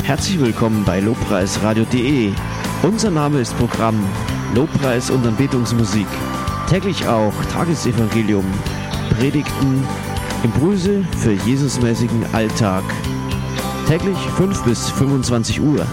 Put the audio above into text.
Herzlich willkommen bei lobpreisradio.de. Unser Name ist Programm Lobpreis und Anbetungsmusik. Täglich auch Tagesevangelium, Predigten, Impulse für Jesusmäßigen Alltag. Täglich 5 bis 25 Uhr.